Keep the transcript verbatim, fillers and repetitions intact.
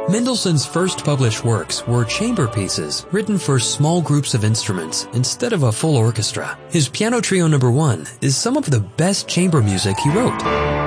Mendelssohn's first published works were chamber pieces written for small groups of instruments instead of a full orchestra. His Piano Trio Number One is some of the best chamber music he wrote.